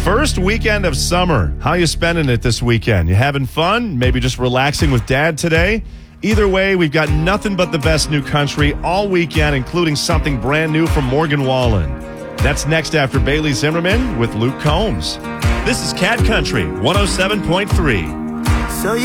First weekend of summer. How you spending it this weekend? You having fun? Maybe just relaxing with dad today? Either way, we've got nothing but the best new country all weekend, including something brand new from Morgan Wallen. That's next after Bailey Zimmerman with Luke Combs. This is Cat Country 107.3.